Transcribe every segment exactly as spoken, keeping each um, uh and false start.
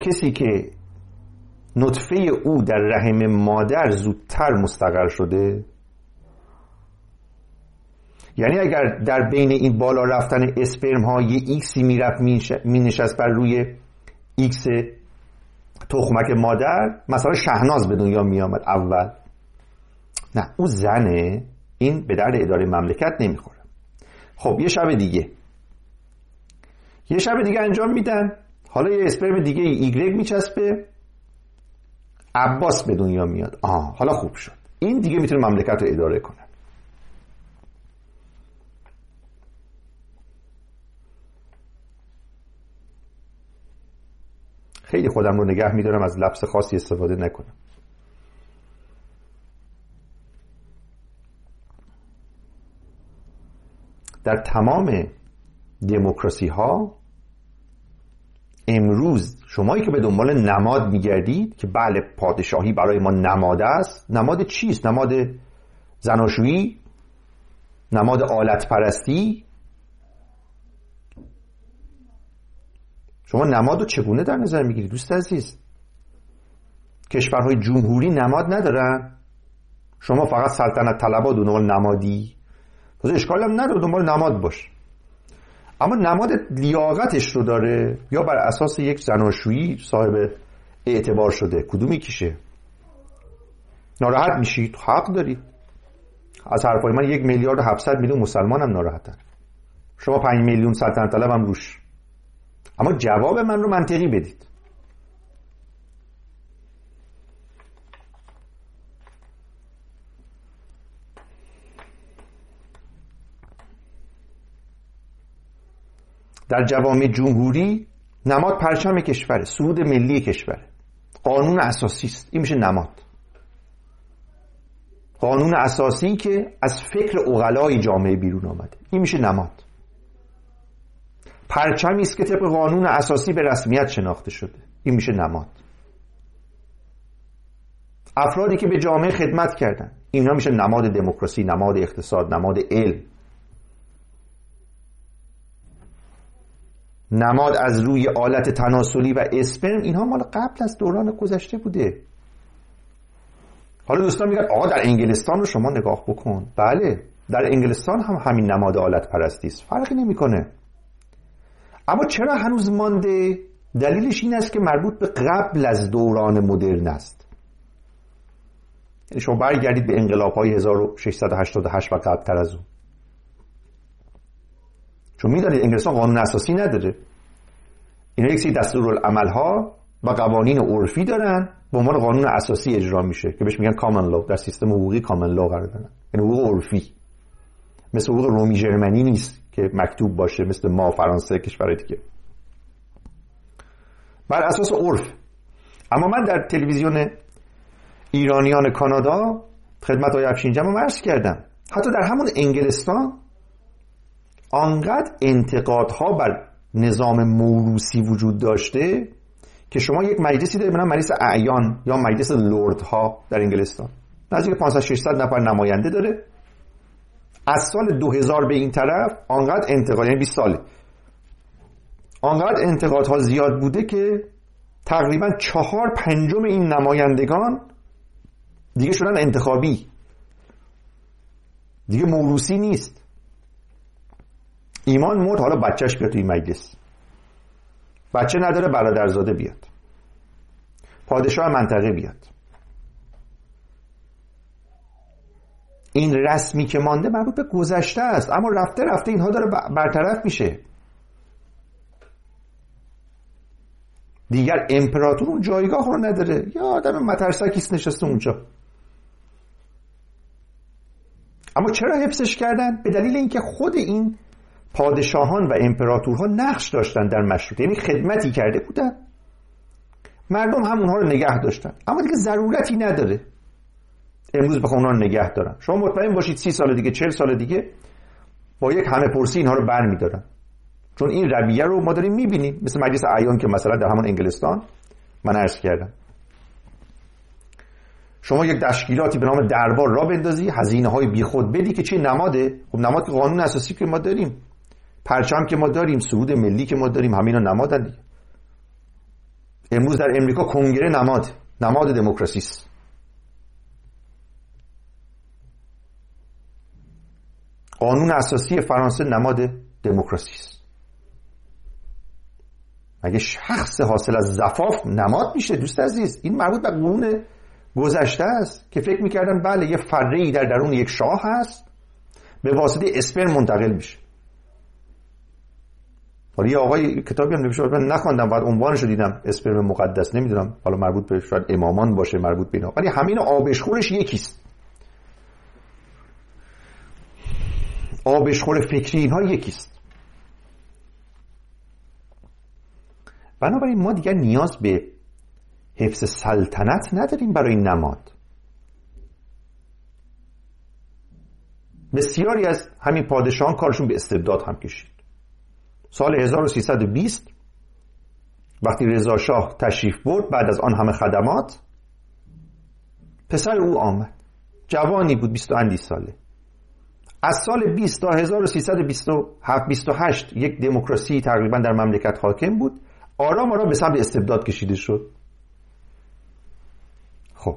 کسی که نطفه او در رحم مادر زودتر مستقر شده، یعنی اگر در بین این بالا رفتن اسپرم ها یه ایکسی میرفت مینشست بر روی ایکس تخمک مادر، مثلا شهناز به دنیا میامد اول، نه اون زنه، این به درد اداره مملکت نمیخوره. خب یه شب دیگه یه شب دیگه انجام میدن، حالا یه اسپرم دیگه ایگرگ میچسبه، عباس به دنیا میاد. آه حالا خوب شد، این دیگه میتونه مملکت رو اداره کنه. خیلی خودم رو نگه میدارم از لفظ خاصی استفاده نکنم. در تمام دموکراسی ها امروز شمایی که به دنبال نماد میگردید که بله پادشاهی برای ما نماد است، نماد چیست؟ نماد زناشویی؟ نماد آلت پرستی؟ شما نماد رو چگونه در نظر میگیرید دوست عزیز؟ کشورهای جمهوری نماد ندارن؟ شما فقط سلطنت طلبا دنبال نمادی؟ پس اشکال هم نداره دنبال نماد باش، اما نماد لیاقتش رو داره یا بر اساس یک زناشویی صاحب اعتبار شده؟ کدومی کیشه؟ ناراحت میشید، حق دارید. از حرفای من یک میلیارد و هفتصد میلیون مسلمان هم ناراحتن، شما پنج میلیون سلطنت طلب هم روش. اما جواب من رو منطقی بدید. در جوامع جمهوری نماد پرچم کشوره، سرود ملی کشوره، قانون اساسی است. این میشه نماد. قانون اساسی که از فکر عقلای جامعه بیرون آمده، این میشه نماد. پرچمی است که طبق قانون اساسی به رسمیت شناخته شده، این میشه نماد. افرادی که به جامعه خدمت کردن، اینا میشه نماد دموکراسی، نماد اقتصاد، نماد علم. نماد از روی آلت تناسلی و اسپرم، اینها مال قبل از دوران گذشته بوده. حالا دوستان میگن آقا در انگلستان رو شما نگاه بکن. بله در انگلستان هم همین نماد آلت پرستی است، فرقی نمیکنه. اما چرا هنوز مانده؟ دلیلش این است که مربوط به قبل از دوران مدرن است. یعنی شما برگردید به انقلاب‌های هزار و ششصد و هشتاد و هشت و قبل تر از اون. چون میدونید انگلستان قانون اساسی نداره. اینا یک سری دستورالعمل‌ها و قوانین عرفی دارن، به عنوان قانون اساسی اجرا میشه که بهش میگن کامن لو. در سیستم حقوقی کامن لو قرار دارن، یعنی حقوق عرفی. مثل حقوق رومی ژرمنی نیست که مکتوب باشه، مثل ما فرانسه کشورهای دیگه، بر اساس عرف. اما من در تلویزیون ایرانیان کانادا خدمت های افشین جمع عرض کردم، حتی در همون انگلستان آنقدر انتقادها بر نظام موروثی وجود داشته که شما یک مجلسی دارید به نام مجلس اعیان یا مجلس لردها در انگلستان، نزدیک پانصد ششصد نفر نماینده داره. از سال دو هزار به این طرف آنقدر انتقاد، یعنی بیست ساله، آنقدر انتقادها زیاد بوده که تقریبا چهار پنجم این نمایندگان دیگه شدن انتخابی، دیگه موروثی نیست. ایمان مرد، حالا بچهش بیاد توی مجلس. بچه نداره، برادرزاده بیاد، پادشاه منطقه بیاد. این رسمی که مانده مربوط به گذشته است، اما رفته رفته اینها داره برطرف میشه. دیگر امپراتور اون جایگاه رو نداره، یا آدم مترسکیست نشسته اونجا. اما چرا حفظش کردن؟ به دلیل اینکه خود این پادشاهان و امپراتورها نقش داشتن در مشروطه، یعنی خدمتی کرده بودن، مردم هم اونها رو نگه داشتن. اما دیگه ضرورتی نداره امروز بخوام اونها رو نگه دارن. شما مطمئن باشید سی سال دیگه، چهل سال دیگه با یک همه پرسی اینها رو برمی‌دارن، چون این رویه رو ما داریم می‌بینیم. مثل مجلس اعیان که مثلا در همون انگلستان من عرض کردم، شما یک تشکیلاتی به نام دربار را بندازی، هزینه‌های بیخود بدی که چه نماده؟ خب نماد که قانون اساسی که ما داریم، پرچم که ما داریم، سرود ملی که ما داریم، همینا نمادن دیگه. امروز در امریکا کنگره نماد نماد دموکراسی است. قانون اساسی فرانسه نماد دموکراسی است. مگه شخص حاصل از زفاف نماد میشه؟ دوست عزیز، این مربوط به قرون گذشته است که فکر میکردن بله یه فره‌ای در درون یک شاه هست، به واسطه اسپرم منتقل میشه. حالا یه آقای کتابی هم نوشته، من نخوندم، بعد عنوانش رو دیدم، اسپرم مقدس، نمیدونم حالا مربوط به شاید امامان باشه، مربوط به اینا، ولی همین آبشخورش یکیست. آبشخور فکری اینها یکیست. بنابراین ما دیگر نیاز به حفظ سلطنت نداریم برای این نماد. بسیاری از همین پادشاهان کارشون به استبداد هم کشید. سال هزار و سیصد و بیست وقتی رضا شاه تشریف برد بعد از آن همه خدمات، پسر او آمد، جوانی بود، بیست و اندی ساله. از سال بیست تا هزار و سیصد و بیست و هشت یک دموکراسی تقریبا در مملکت حاکم بود، آرام آرام به سمت استبداد کشیده شد. خب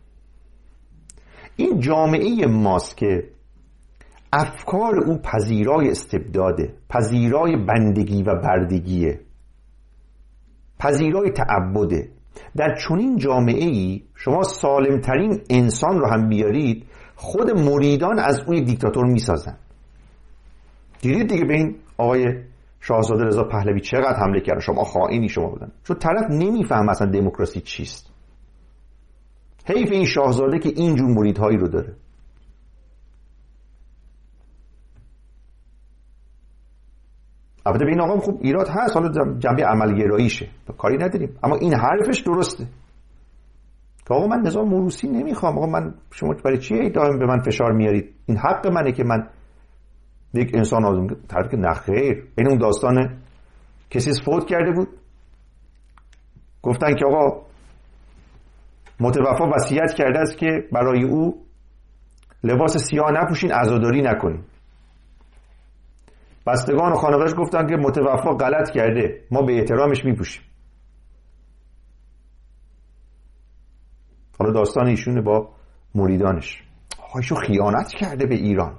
این جامعه ماست که افکار او پذیرای استبداده، پذیرای بندگی و بردگیه، پذیرای تعبده. در چنین جامعه‌ای شما سالمترین انسان رو هم بیارید، خود مریدان از او یک دیکتاتور میسازن. دیدید دیگه به این آقای شاهزاده رضا پهلوی چقدر حمله کردن، شما خائنی شما بودن، چون طرف نمیفهم اصلا دموکراسی چیست. حیف این شاهزاده که اینجور مریدهایی رو داره. البته به این آقا خوب ایراد هست، حالا جنبه عملگراییشه، کاری نداریم، اما این حرفش درسته که آقا من نظام موروثی نمیخوام. آقا من، شما برای چی دائم به من فشار میارید؟ این حق منه که من یک انسان آزم. طرف که نخیر. این اون داستان کسی فوت کرده بود، گفتن که آقا متوفا وصیت کرده است که برای او لباس سیاه نپوشین، عزاداری نکنین. بستگان و خانواده‌اش گفتن که متوفا غلط کرده، ما به احترامش میپوشیم. حالا داستان ایشونه با مریدانش. آقا ایشون خیانت کرده به ایران.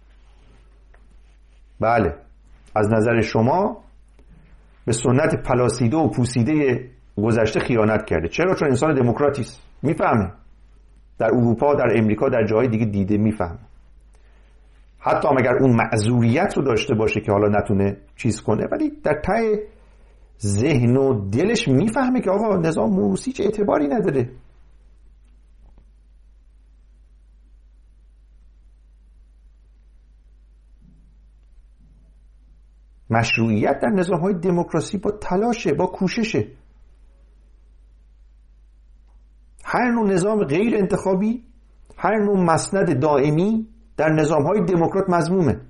بله، از نظر شما به سنت پلاسیده و پوسیده گذشته خیانت کرده. چرا؟ چون انسان دموکراتی است، میفهمه. در اروپا، در امریکا، در جاهای دیگه دیده، میفهمه. حتی اگر اون معذوریت رو داشته باشه که حالا نتونه چیز کنه، ولی در ته ذهن و دلش میفهمه که آقا نظام موروثی چه اعتباری نداره. مشروعیت در نظام‌های دموکراسی با تلاشه، با کوششه. هر نوع نظام غیر انتخابی، هر نوع مسند دائمی در نظام‌های دموکرات مذمومه.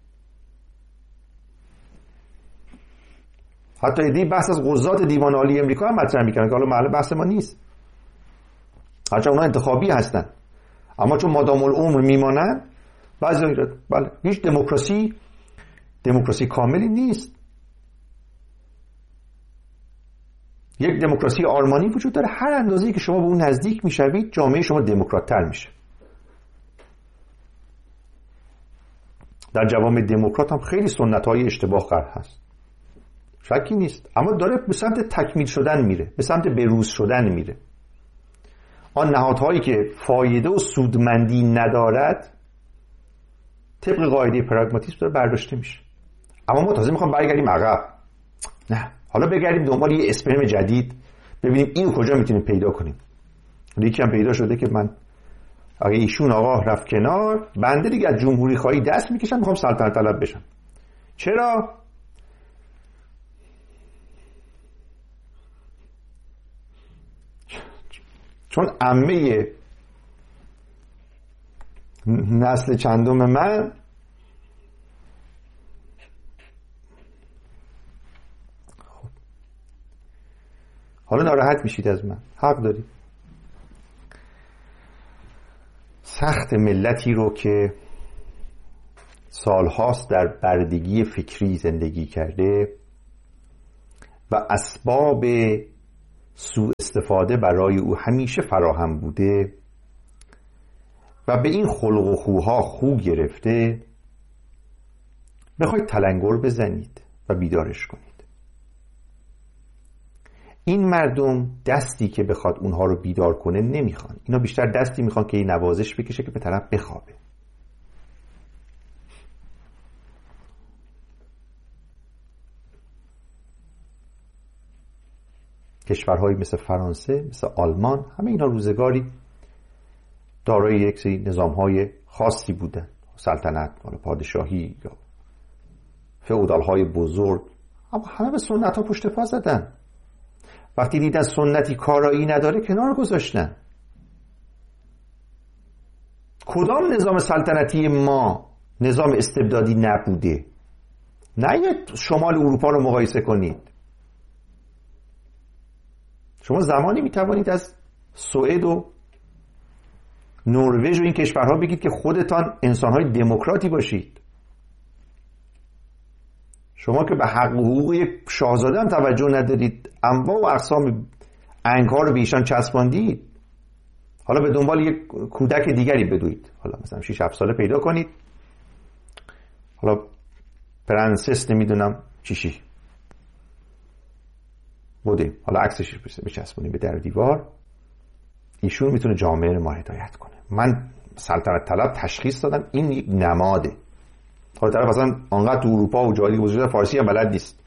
حتی ایدی بحث از قضات دیوان عالی امریکا هم مطرح می‌کنن که حالا محل بحث ما نیست. هرچند اونا انتخابی هستن، اما چون مادام العمر میمانن، بعضی بله هیچ دموکراسی دموکراسی کاملی نیست. یک دموکراسی آرمانی وجود داره، هر اندازه‌ای که شما به اون نزدیک میشوید جامعه شما دموکرات‌تر میشه. در جوامع دموکرات هم خیلی سنت‌های اشتباه قرار هست، شکی نیست، اما داره به سمت تکمیل شدن میره، به سمت بروز شدن میره. آن نهادهایی که فایده و سودمندی ندارد طبق قاعده پراگماتیسم داره برداشته میشه. اما ما تازه میخوام برگردیم عقب. نه، حالا بگردیم دنبال یه اسپرم جدید، ببینیم اینو کجا میتونیم پیدا کنیم. یکی هم پیدا شده که من اگه ایشون آقا رفت کنار، بنده دیگه از جمهوری خواهی دست میکشم، میخوام سلطنت طلب بشم. چرا؟ چون عمه نسل چندم من خب حالا ناراحت میشید از من، حق دارید. سخت ملتی رو که سالهاست در بردگی فکری زندگی کرده و اسباب سوء استفاده برای او همیشه فراهم بوده و به این خلق و خوها خو گرفته، بخواید تلنگر بزنید و بیدارش کنید. این مردم دستی که بخواد اونها رو بیدار کنه نمیخوان. اینا بیشتر دستی میخوان که این نوازش بکشه که به طرف بخوابه. کشورهایی مثل فرانسه، مثل آلمان، همه اینا روزگاری دارای یک سری نظامهای خاصی بودن، سلطنت، پادشاهی یا فئودالهای بزرگ، اما همه به سنت ها پشت پا زدن. وقتی دیدن سنتی کارایی نداره کنار گذاشتن. کدام نظام سلطنتی ما نظام استبدادی نبوده؟ نه شمال اروپا رو مقایسه کنید. شما زمانی میتوانید از سوئد و نروژ و این کشورها بگید که خودتان انسانهای دموکراتی باشید. شما که به حق و حقوق یک شاهزاده هم توجه ندارید، انواع و اقسام انگها رو به ایشان چسباندید، حالا به دنبال یک کودک دیگری بدوید. حالا مثلا شش هفت ساله پیدا کنید، حالا پرنسس نمیدونم چیشی بوده، حالا عکسش بچسبونید به در دیوار. ایشون میتونه جامعه ما هدایت کنه. من سلطنت طلب تشخیص دادم این یک نماده. حالا طرف اصلا آنقدر تو اروپا و جایی بزرگ فارسی هم بلد نیست.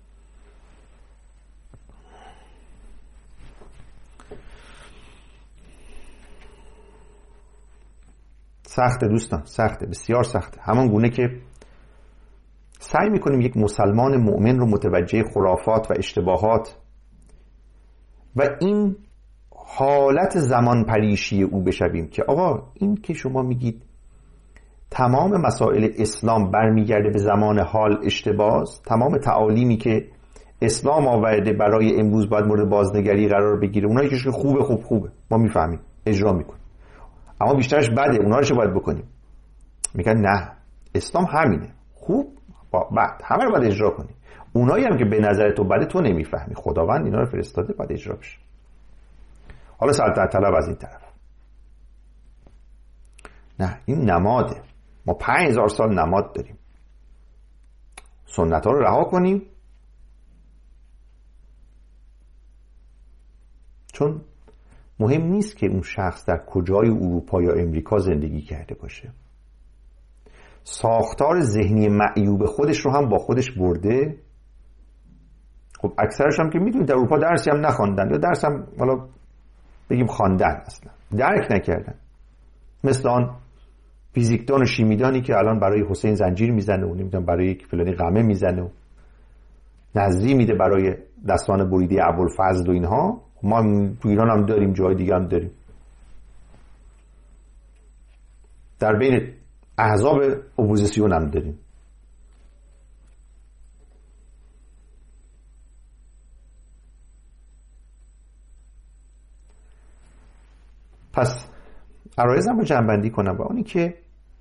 سخته دوستان، سخته، بسیار سخته. همان گونه که سعی میکنیم یک مسلمان مؤمن رو متوجه خرافات و اشتباهات و این حالت زمان پریشی او بشویم که آقا این که شما میگید تمام مسائل اسلام برمیگرده به زمان حال اشتباه، تمام تعالیمی که اسلام آورده برای امروز باید مورد بازنگری قرار بگیره، اونایی که خوبه خوب خوبه ما میفهمیم اجرا میکنیم، اما بیشترش بده، اونا رو چه باید بکنیم؟ میگن نه اسلام همینه، خوب بعد همه رو باید اجرا کنی. اونایی هم که به نظر تو بده تو نمیفهمی، خداوند اینا رو فرستاده باید اجرا بشه. حالا سلطنت طلب از این طرف، نه این نماده. ما پنج هزار سال نماد داریم، سنت ها رو رها کنیم، چون مهم نیست که اون شخص در کجای اروپا یا امریکا زندگی کرده باشه، ساختار ذهنی معیوب خودش رو هم با خودش برده. خب اکثرش هم که میدونید در اروپا درسی هم نخواندن یا درس هم حالا بگیم خواندن اصلا درک نکردن، مثل آن فیزیکدان و شیمیدانی که الان برای حسین زنجیر میزنه و نمیدونم برای فلانی قمه میزنه و نظری میده برای دستان بریده ابوالفضل و اینها. ما تو ایران هم داریم، جای دیگه هم داریم. در بین احزاب اپوزیسیون هم داریم. پس عرایزم رو جمع‌بندی کنم با اونی که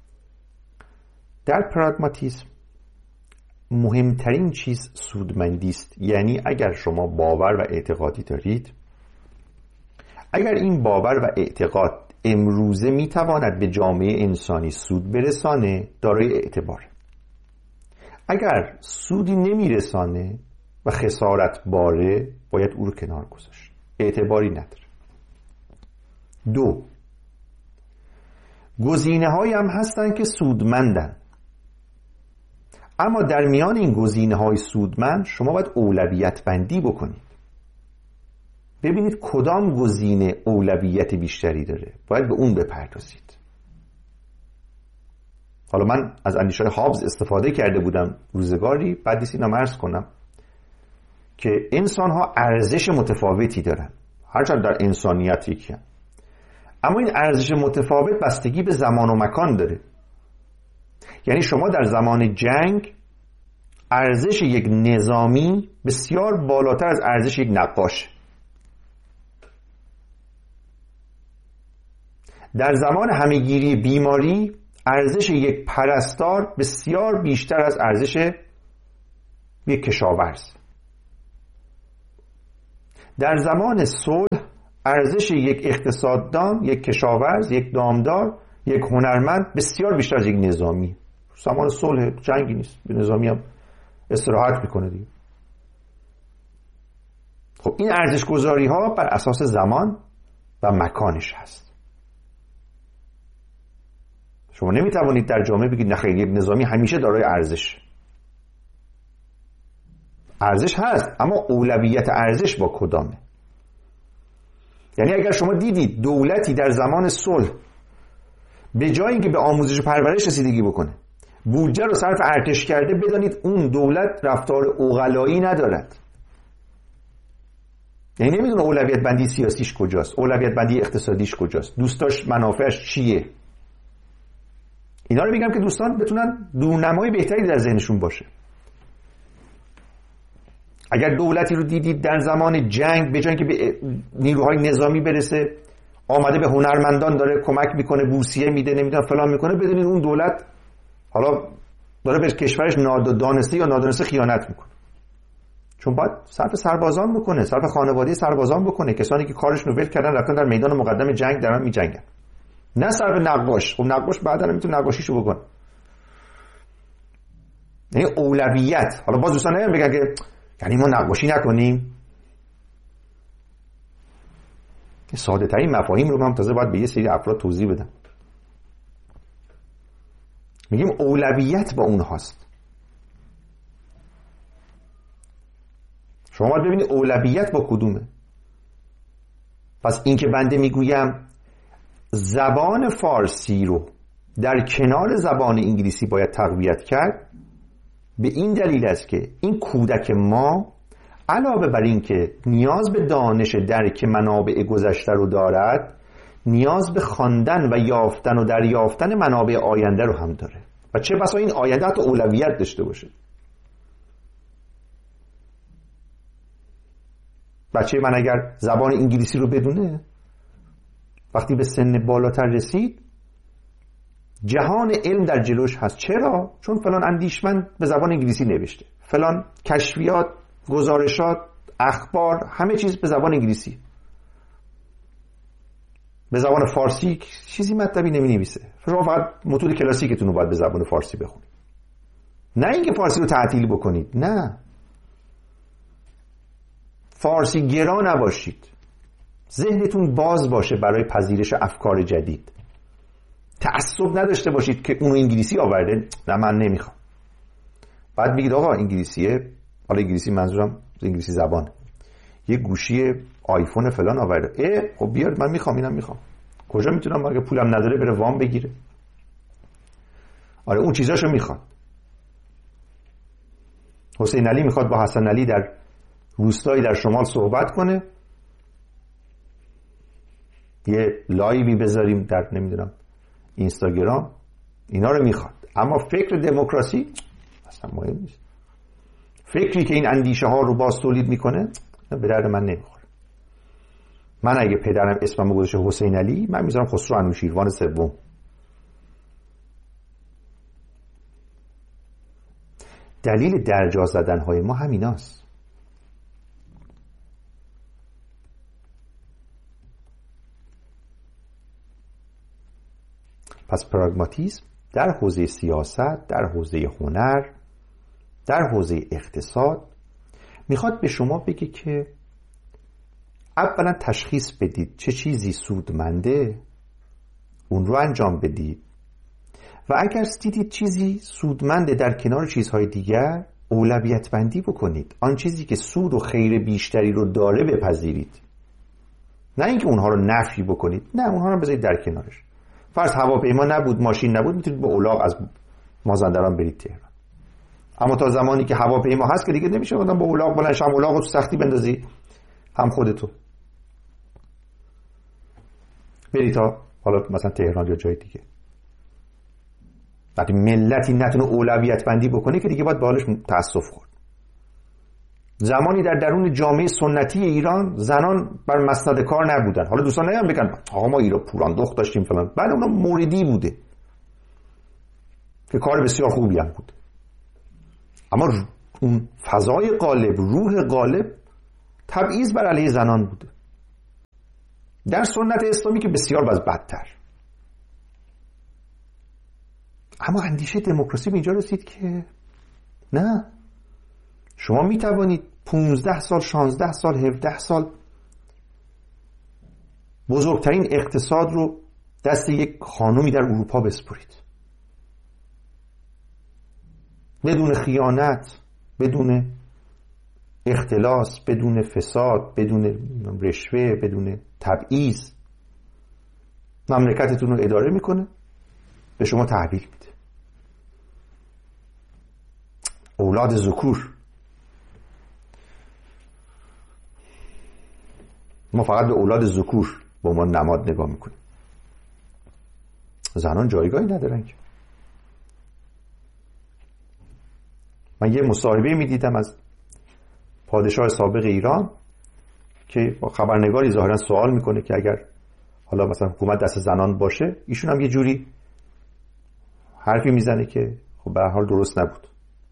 در پراگماتیسم مهمترین چیز سودمندی است. یعنی اگر شما باور و اعتقادی دارید، اگر این باور و اعتقاد امروزه میتواند به جامعه انسانی سود برسانه، دارای اعتباره. اگر سودی نمیرسانه و خسارت باره، باید او رو کنار گذاشت، اعتباری نداره. دو، گزینه هایی هم هستن که سودمندن، اما در میان این گزینه های سودمند شما باید اولویت بندی بکنید، ببینید کدام گزینه اولویت بیشتری داره، باید به اون بپردازید. حالا من از اندیشه هابز استفاده کرده بودم روزگاری، بعد نیست اینم عرض کنم که انسان ها ارزش متفاوتی دارن، هرچند در انسانیت یکی هم. اما این ارزش متفاوت بستگی به زمان و مکان داره. یعنی شما در زمان جنگ ارزش یک نظامی بسیار بالاتر از ارزش یک نقاش. در زمان همهگیری بیماری ارزش یک پرستار بسیار بیشتر از ارزش یک کشاورز. در زمان صلح ارزش یک اقتصاددان، یک کشاورز، یک دامدار، یک هنرمند بسیار بیشتر از یک نظامی. زمان صلح جنگی نیست، به نظامی هم استراحت میکنه دیگه. خب این ارزش گذاری ها بر اساس زمان و مکانش هست. شما نمیتوانید در جامعه بگید نه خیر یک نظامی همیشه دارای ارزش. ارزش هست، اما اولویت ارزش با کدامه؟ یعنی اگر شما دیدید دولتی در زمان صلح به جای اینکه به آموزش و پرورش رسیدگی بکنه بودجه رو صرف ارتش کرده، بدانید اون دولت رفتار عقلایی ندارد. یعنی نمیدونه اولویت بندی سیاسیش کجاست، اولویت بندی اقتصادیش کجاست، دوستاش منافعش چیه. اینا رو میگم که دوستان بتونن دورنمای بهتری در ذهنشون باشه. اگر دولتی رو دیدید در زمان جنگ به جای اینکه به نیروهای نظامی برسه آمده به هنرمندان داره کمک میکنه، بورسیه میده، نمیدونم فلان میکنه، بدونید اون دولت حالا داره به کشورش نادانسته یا نادانسته خیانت میکنه. چون باید صرف سربازان بکنه، صرف خانواده سربازان بکنه، کسانی که کارشون رو ول کردن رفتن در میدان مقدم جنگ دارن میجنگن، نه صرف نقاش. خب نقاش بعدا میتونه نقاشیشو بکنه. یعنی اولویت. حالا باز دوستان نمیگن بگن که یعنی ما نقاشی نکنیم. ساده ترین مفاهیم رو هم تازه باید به یه سری افراد توضیح بدم. میگیم اولویت با اونهاست. شما باید ببینید اولویت با کدومه. پس این که بنده میگویم زبان فارسی رو در کنار زبان انگلیسی باید تقویت کرد، به این دلیل است که این کودک ما علاوه بر این که نیاز به دانش درک منابع گذشته رو دارد، نیاز به خواندن و یافتن و دریافتن منابع آینده رو هم داره و چه بسا این آینده حتی اولویت داشته باشه. بچه من اگر زبان انگلیسی رو بدونه، وقتی به سن بالاتر رسید جهان علم در جلوش هست. چرا؟ چون فلان اندیشمند به زبان انگلیسی نوشته، فلان کشفیات، گزارشات، اخبار، همه چیز به زبان انگلیسی. به زبان فارسی چیزی مطلبی نمی نویسه. شما فقط متون کلاسیکتون رو باید به زبان فارسی بخونید، نه اینکه فارسی رو تعطیل بکنید. نه، فارسی گرا نباشید، ذهنتون باز باشه برای پذیرش افکار جدید. تعصب نداشته باشید که اونو انگلیسی آورده، نه من نمیخوام. بعد بگید آقا انگلیسیه، حالا انگلیسی منظورم انگلیسی زبان، یه گوشی آیفون فلان آورده، اه خب بیار من میخوام، اینم میخوام. کجا میتونم اگه پولم نداره بره وام بگیره؟ آره اون چیزاشو میخواد. حسین علی میخواد با حسن علی در روستایی در شمال صحبت کنه، یه لایوی بذاریم در نمیدونم اینستاگرام، اینا رو میخواد. اما فکر دموکراسی اصلا مهم نیست. فکری که این اندیشه ها رو باز تولید میکنه به درد من نمیخوره. من اگه پدرم اسمم گذاشته حسین علی، من میذارم خسرو انوشیروان سوم. دلیل درجا زدن های ما همیناست. پس پراگماتیسم در حوزه سیاست، در حوزه هنر، در حوزه اقتصاد میخواد به شما بگه که اولا تشخیص بدید چه چیزی سودمنده، اون رو انجام بدید و اگر دیدید چیزی سودمنده در کنار چیزهای دیگر اولویت بندی بکنید. آن چیزی که سود و خیر بیشتری رو داره بپذیرید، نه اینکه اونها رو نفی بکنید. نه، اونها رو بذارید در کنارش. فرض هواپیما نبود، ماشین نبود، میتونید با الاغ از مازندران برید تهران. اما تا زمانی که هواپیما هست که دیگه نمیشه آدم با الاغ بلنش، هم الاغ رو تو سختی بندازی هم خودتو بری تا حالا مثلا تهران یا جای دیگه. وقتی ملتی نتونه اولویت بندی بکنه که دیگه باید با حالش تأسف خورد. زمانی در درون جامعه سنتی ایران زنان بر مسند کار نبودن. حالا دوستان نمیان بگن آقا ما ایران پوران دخت داشتیم فلان، بعد اونا موردی بوده که کار بسیار خوبی هم بود. اما اون فضای غالب، روح غالب تبعیض بر علیه زنان بوده، در سنت اسلامی که بسیار باز بدتر. اما اندیشه دموکراسی به اینجا رسید که نه، شما می توانید پونزده سال، شانزده سال، هفده سال بزرگترین اقتصاد رو دست یک خانومی در اروپا بسپرید، بدون خیانت، بدون اختلاس، بدون فساد، بدون رشوه، بدون تبعیض. مملکتتون رو اداره میکنه، به شما تحویل میده. اولاد ذکور. ما فقط به اولاد ذکور به عنوان نماد نگاه میکنیم. زنان جایگاهی ندارن که. من یه مصاحبه میدیدم از پادشاه سابق ایران که با خبرنگاری ظاهرا سوال میکنه که اگر حالا مثلا حکومت دست زنان باشه، ایشون هم یه جوری حرفی میزنه که خب به هر حال درست نبود.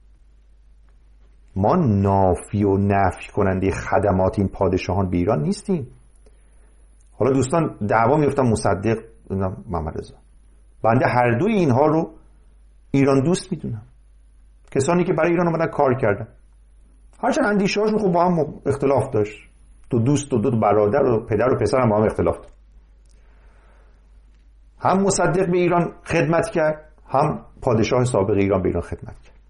ما نافی و نفی کننده خدمات این پادشاهان به ایران نیستیم. حالا دوستان دعوا میفتن مصدق محمد رضا، بنده هر دوی اینها رو ایران دوست میدونم، کسانی که برای ایران اومدن کار کردن، هرچند اندیشه‌هاشون خب با هم اختلاف داشت، دو دوست و دو برادر و پدر و پسر هم با هم اختلاف داشت. هم مصدق به ایران خدمت کرد، هم پادشاه سابق ایران به ایران خدمت کرد.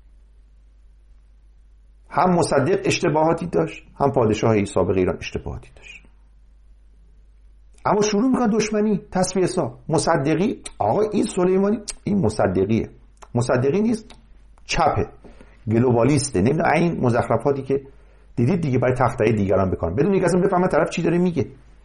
هم مصدق اشتباهاتی داشت، هم پادشاه سابق ایران اشتباهاتی داشت. اما شروع میکنن دشمنی، تصفیه حساب. مصدقی، آقا این سلیمانی این مصدقیه، مصدقی نیست، چپه، گلوبالیسته، نمیدونم این مزخرفاتی که دیدید دیگه برای تخطئه دیگران بکنن بدون اینکه اصلا بفهمه طرف چی داره میگه.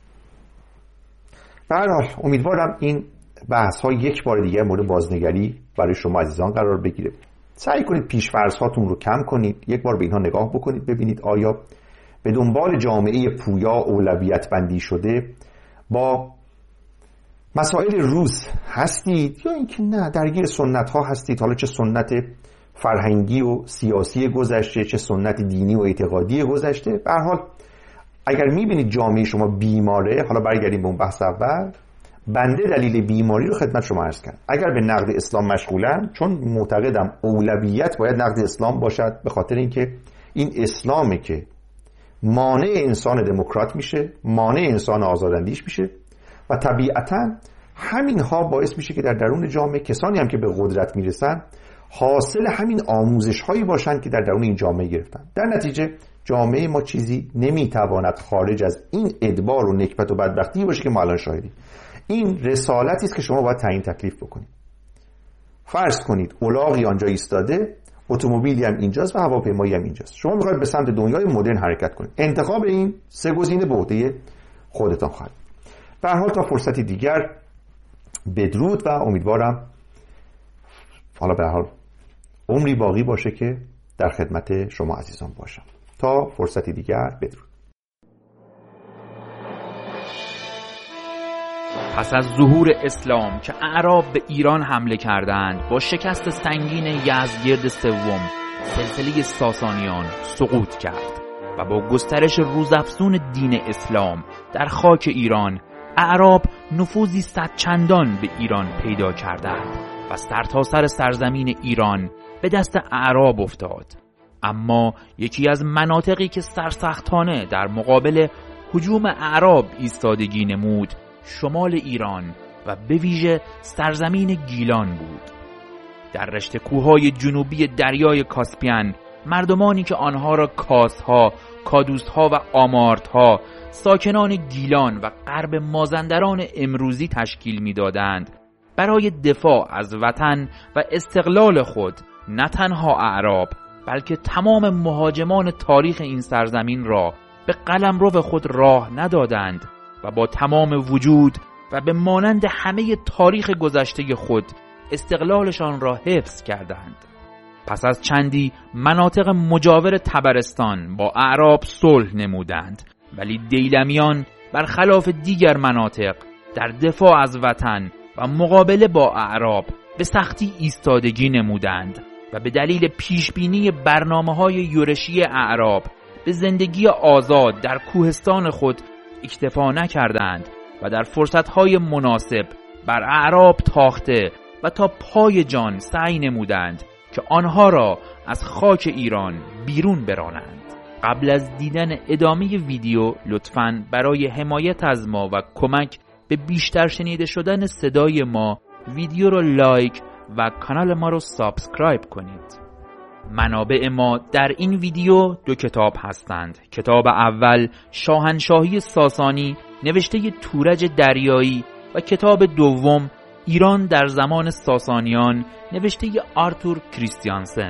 به هر حال امیدوارم این بحث ها یک بار دیگه مورد بازنگری برای شما عزیزان قرار بگیره. سعی کنید پیش‌فرض هاتون رو کم کنید، یک بار به اینها نگاه بکنید، ببینید آیا به دنبال جامعه پویا اولویت بندی شده با مسائل روز هستید یا اینکه نه درگیر سنت ها هستید، حالا چه سنت فرهنگی و سیاسی گذشته چه سنت دینی و اعتقادی گذشته. به هر حال اگر میبینید جامعه شما بیماره، حالا برگردیم به اون بحث اول، بنده دلیل بیماری رو خدمت شما عرض کردم. اگر به نقد اسلام مشغولن، چون معتقدم اولویت باید نقد اسلام باشد، به خاطر اینکه این اسلامه که مانع انسان دموکرات میشه، مانع انسان آزاداندیش میشه و طبیعتاً همین ها باعث میشه که در درون جامعه کسانی هم که به قدرت میرسن حاصل همین آموزش هایی باشن که در درون این جامعه گرفتن. در نتیجه جامعه ما چیزی نمیتواند خارج از این ادبار و نکبت و بدبختی باشه که ما الان شاهدیم. این رسالتی است که شما باید تعیین تکلیف بکنید. فرض کنید الاغی آنجا ایستاده، اتومبیلی هم اینجاست و هواپیمایی هم اینجاست. شما میخواید به سمت دنیای مدرن حرکت کنید. انتخاب این سه گزینه به عهده خودتان خواهد. به هر حال تا فرصتی دیگر بدرود و امیدوارم حالا به هر حال عمری باقی باشه که در خدمت شما عزیزان باشم. تا فرصتی دیگر بدرود. پس از ظهور اسلام که اعراب به ایران حمله کردند، با شکست سنگین یزدگرد سوم سلسله ساسانیان سقوط کرد و با گسترش روزافزون دین اسلام در خاک ایران، اعراب نفوذی صد چندان به ایران پیدا کردند و سرتاسر سرزمین ایران به دست اعراب افتاد. اما یکی از مناطقی که سرسختانه در مقابل هجوم اعراب ایستادگی نمود، شمال ایران و به ویژه سرزمین گیلان بود. در رشته کوههای جنوبی دریای کاسپین، مردمانی که آنها را کاسها، کادوسها و آمارتها، ساکنان گیلان و غرب مازندران امروزی تشکیل می‌دادند، برای دفاع از وطن و استقلال خود نه تنها اعراب بلکه تمام مهاجمان تاریخ این سرزمین را به قلمرو خود راه ندادند و با تمام وجود و به مانند همه تاریخ گذشته خود استقلالشان را حفظ کردند. پس از چندی مناطق مجاور طبرستان با اعراب صلح نمودند، ولی دیلمیان برخلاف دیگر مناطق در دفاع از وطن و مقابله با اعراب به سختی ایستادگی نمودند و به دلیل پیشبینی برنامه‌های یورشی اعراب به زندگی آزاد در کوهستان خود اکتفا نکردند و در فرصتهای مناسب بر اعراب تاخته و تا پای جان سعی نمودند که آنها را از خاک ایران بیرون برانند. قبل از دیدن ادامه ویدیو لطفاً برای حمایت از ما و کمک به بیشتر شنیده شدن صدای ما ویدیو را لایک و کانال ما را سابسکرایب کنید. منابع ما در این ویدیو دو کتاب هستند. کتاب اول شاهنشاهی ساسانی نوشته تورج دریایی و کتاب دوم ایران در زمان ساسانیان نوشته آرتور کریستیانسن.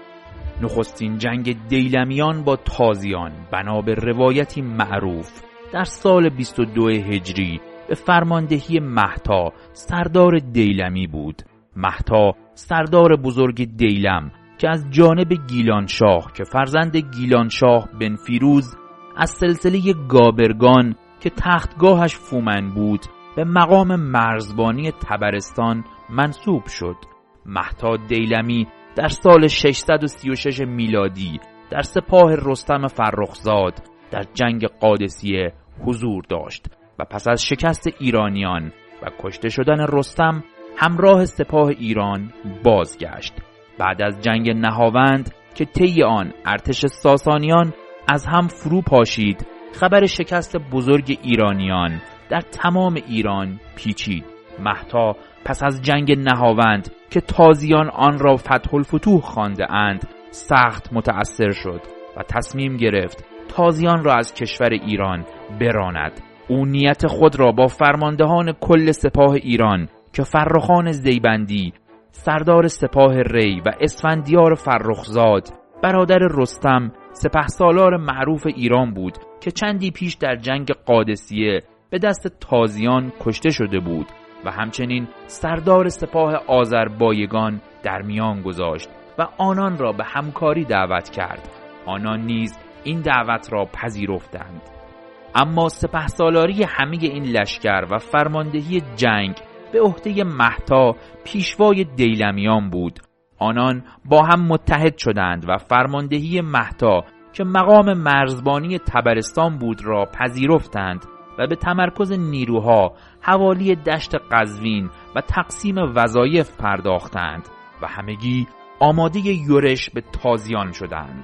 نخستین جنگ دیلمیان با تازیان بنا به روایتی معروف در سال بیست و دو هجری به فرماندهی مهتا سردار دیلمی بود. مهتا سردار بزرگ دیلم که از جانب گیلانشاه که فرزند گیلانشاه بن فیروز از سلسله گابرگان که تختگاهش فومن بود به مقام مرزبانی طبرستان منصوب شد. مهتا دیلمی در سال ششصد و سی و شش میلادی در سپاه رستم فرخزاد در جنگ قادسیه حضور داشت و پس از شکست ایرانیان و کشته شدن رستم همراه سپاه ایران بازگشت. بعد از جنگ نهاوند که طی آن ارتش ساسانیان از هم فرو پاشید، خبر شکست بزرگ ایرانیان در تمام ایران پیچید. مهتا پس از جنگ نهاوند که تازیان آن را فتح الفتوح خوانده اند سخت متأثر شد و تصمیم گرفت تازیان را از کشور ایران براند. او نیت خود را با فرماندهان کل سپاه ایران که فرخان زیبندی سردار سپاه ری و اسفندیار فرخزاد برادر رستم سپهسالار معروف ایران بود که چندی پیش در جنگ قادسیه به دست تازیان کشته شده بود و همچنین سردار سپاه آذربایگان در میان گذاشت و آنان را به همکاری دعوت کرد. آنان نیز این دعوت را پذیرفتند. اما سپهسالاری همه این لشکر و فرماندهی جنگ به عهده مهتا پیشوای دیلمیان بود. آنان با هم متحد شدند و فرماندهی مهتا که مقام مرزبانی طبرستان بود را پذیرفتند و به تمرکز نیروها حوالی دشت قزوین و تقسیم وظایف پرداختند و همگی آماده یورش به تازیان شدند.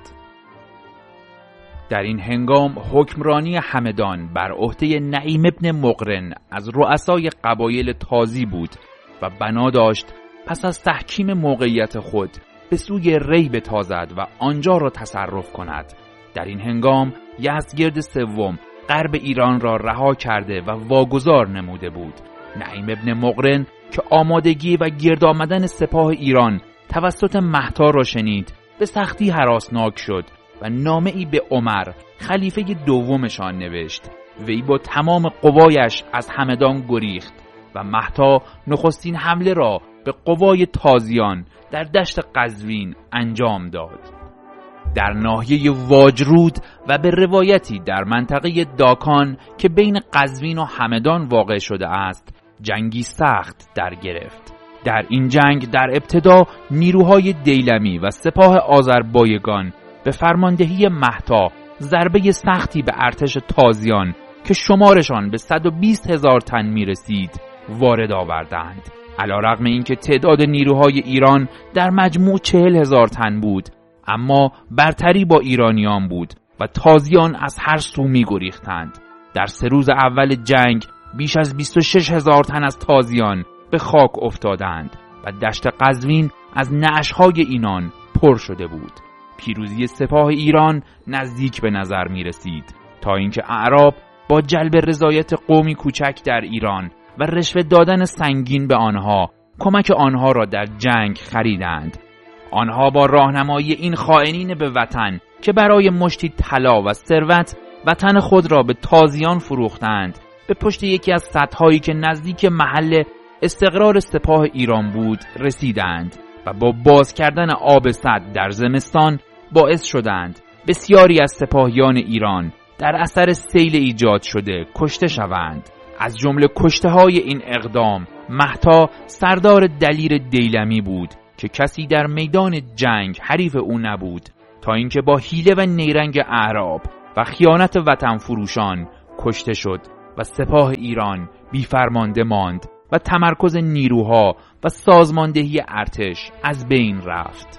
در این هنگام حکمرانی همدان بر عهده نعیم ابن مقرن از رؤسای قبایل تازی بود و بنا داشت پس از تحکیم موقعیت خود به سوی ری بتازد و آنجا را تصرف کند. در این هنگام یزدگرد سوم غرب ایران را رها کرده و واگذار نموده بود. نعیم ابن مقرن که آمادگی و گرد آمدن سپاه ایران توسط مهتا را شنید به سختی هراسناک شد و نامه‌ای به عمر خلیفه دومشان نوشت. وی با تمام قوایش از همدان گریخت و مهتا نخستین حمله را به قوای تازیان در دشت قزوین انجام داد. در ناحیه واجرود و به روایتی در منطقه داکان که بین قزوین و همدان واقع شده است جنگی سخت در گرفت. در این جنگ در ابتدا نیروهای دیلمی و سپاه آذربایگان به فرماندهی مهتا ضربه سختی به ارتش تازیان که شمارشان به صد و بیست هزار تن می رسید وارد آوردند. علیرغم اینکه تعداد نیروهای ایران در مجموع چهل هزار تن بود، اما برتری با ایرانیان بود و تازیان از هر سو می گریختند. در سه روز اول جنگ بیش از بیست و شش هزار تن از تازیان به خاک افتادند و دشت قزوین از نعشهای اینان پر شده بود. پیروزی سپاه ایران نزدیک به نظر می رسید تا اینکه اعراب با جلب رضایت قومی کوچک در ایران و رشوه دادن سنگین به آنها کمک آنها را در جنگ خریدند. آنها با راهنمایی این خائنین به وطن که برای مشتی طلا و ثروت وطن خود را به تازیان فروختند به پشت یکی از سدهایی که نزدیک محل استقرار سپاه ایران بود رسیدند و با باز کردن آب سد در زمستان باعث شدند بسیاری از سپاهیان ایران در اثر سیل ایجاد شده کشته شوند. از جمله کشته های این اقدام مهتا سردار دلیر دیلمی بود که کسی در میدان جنگ حریف او نبود. تا اینکه با حیله و نیرنگ اعراب و خیانت وطن فروشان کشته شد و سپاه ایران بی‌فرمانده ماند و تمرکز نیروها و سازماندهی ارتش از بین رفت.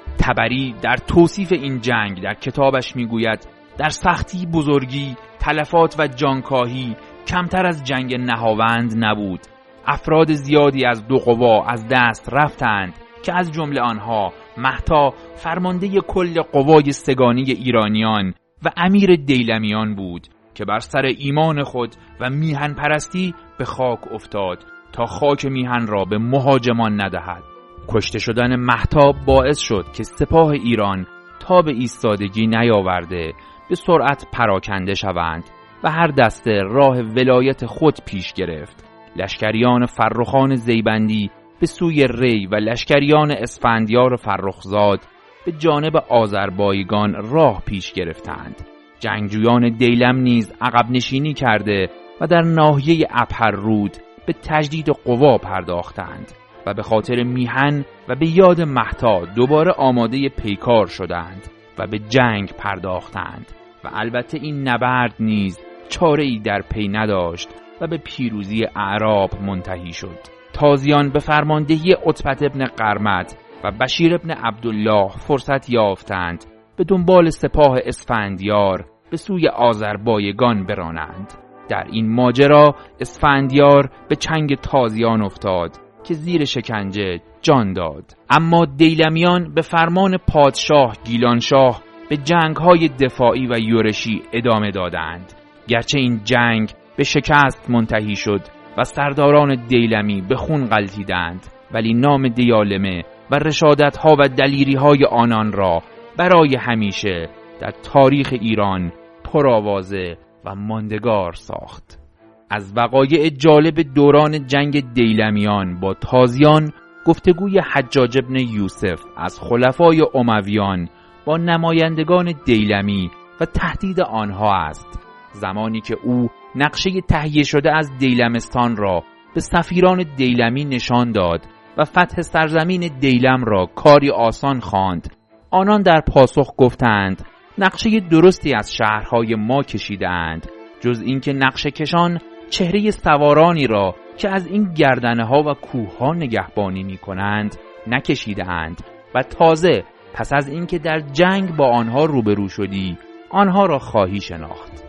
طبری در توصیف این جنگ در کتابش میگوید در سختی بزرگی، تلفات و جانکاهی کمتر از جنگ نهاوند نبود. افراد زیادی از دو قوا از دست رفتند که از جمله آنها مهتا فرمانده کل قوای سگانی ایرانیان و امیر دیلمیان بود که بر سر ایمان خود و میهن پرستی به خاک افتاد تا خاک میهن را به مهاجمان ندهد. کشته شدن مهتا باعث شد که سپاه ایران تا به ایستادگی نیاورده به سرعت پراکنده شوند و هر دسته راه ولایت خود پیش گرفت. لشکریان فرخان زیبندی به سوی ری و لشکریان اسفندیار فرخزاد به جانب آذربایجان راه پیش گرفتند. جنگجویان دیلم نیز عقب نشینی کرده و در ناحیه ابهررود به تجدید قوا پرداختند و به خاطر میهن و به یاد مهتا دوباره آماده پیکار شدند و به جنگ پرداختند و البته این نبرد نیز چاره‌ای در پی نداشت و به پیروزی اعراب منتهی شد. تازیان به فرماندهی عتبت ابن قرمد و بشیر ابن عبدالله فرصت یافتند به دنبال سپاه اسفندیار به سوی آذربایجان برانند. در این ماجرا اسفندیار به چنگ تازیان افتاد که زیر شکنجه جان داد. اما دیلمیان به فرمان پادشاه گیلانشاه به جنگ‌های دفاعی و یورشی ادامه دادند. گرچه این جنگ به شکست منتهی شد و سرداران دیلمی به خون غلتیدند، ولی نام دیالمه و رشادت‌ها و دلیری‌های آنان را برای همیشه در تاریخ ایران پرآوازه و ماندگار ساخت. از وقایع جالب دوران جنگ دیلمیان با تازیان گفتگوی حجاج ابن یوسف از خلفای امویان با نمایندگان دیلمی و تهدید آنها است. زمانی که او نقشه تهیه شده از دیلمستان را به سفیران دیلمی نشان داد و فتح سرزمین دیلم را کاری آسان خواند، آنان در پاسخ گفتند نقشه درستی از شهرهای ما کشیدند، جز اینکه نقشه کشان چهره سوارانی را که از این گردنه ها و کوه ها نگهبانی می کنند نکشیدند و تازه پس از اینکه در جنگ با آنها روبرو شدی آنها را خواهی شناخت.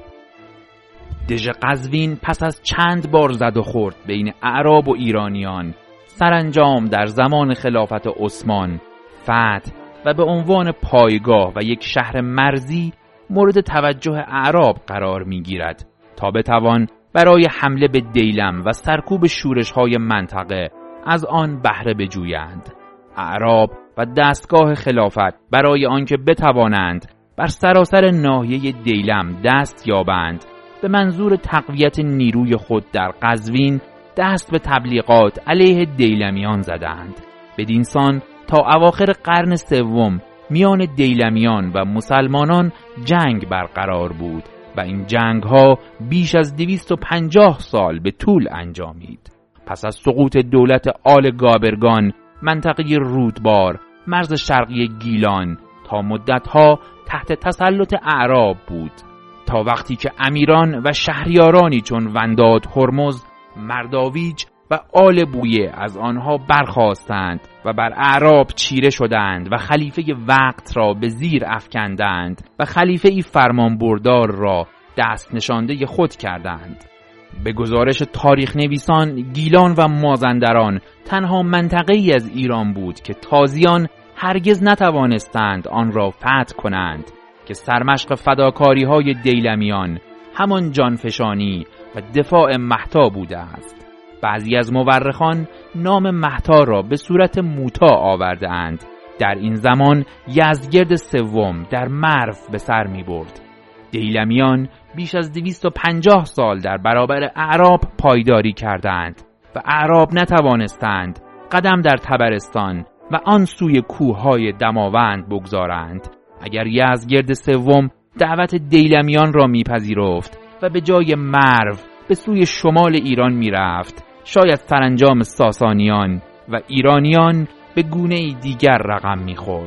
دژ قزوین پس از چند بار زد و خورد بین اعراب و ایرانیان سرانجام در زمان خلافت عثمان فتح و به عنوان پایگاه و یک شهر مرزی مورد توجه اعراب قرار می گیرد تا بتوان برای حمله به دیلم و سرکوب شورش‌های منطقه از آن بهره بجویند. اعراب و دستگاه خلافت برای آنکه بتوانند بر سراسر ناحیه دیلم دست یابند به منظور تقویت نیروی خود در قزوین دست به تبلیغات علیه دیلمیان زدند. بدینسان تا اواخر قرن سوم میان دیلمیان و مسلمانان جنگ برقرار بود و این جنگ ها بیش از دویست و پنجاه سال به طول انجامید. پس از سقوط دولت آل گابرگان منطقه رودبار مرز شرقی گیلان تا مدتها تحت تسلط اعراب بود تا وقتی که امیران و شهریارانی چون ونداد هرمز، مرداویج و آل بویه از آنها برخاستند و بر اعراب چیره شدند و خلیفه وقت را به زیر افکندند و خلیفه ای فرمان بردار را دست نشانده خود کردند. به گزارش تاریخ نویسان گیلان و مازندران تنها منطقه ای از ایران بود که تازیان هرگز نتوانستند آن را فتح کنند که سرمشق فداکاری های دیلمیان همان جانفشانی و دفاع مهتا بوده است. بعضی از مورخان نام مهتا را به صورت موتا آورده اند. در این زمان یزدگرد سوم در مرو به سر می برد. دیلمیان بیش از دویست و پنجاه سال در برابر اعراب پایداری کردند و اعراب نتوانستند قدم در طبرستان و آن سوی کوههای دماوند بگذارند. اگر یزدگرد سوم دعوت دیلمیان را میپذیرفت و به جای مرو به سوی شمال ایران میرفت، شاید سرانجام ساسانیان و ایرانیان به گونه دیگر رقم میخورد.